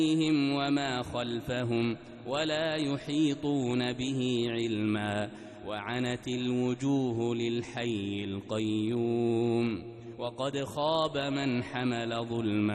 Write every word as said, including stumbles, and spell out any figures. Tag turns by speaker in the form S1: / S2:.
S1: أيديهم وما خلفهم ولا يحيطون به علما. وعنت الوجوه للحي القيوم وقد خاب من حمل ظلما.